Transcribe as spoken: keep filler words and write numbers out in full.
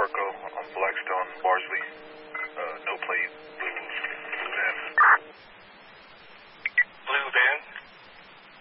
Parco on Blackstone, Barsley, uh, no plate, blue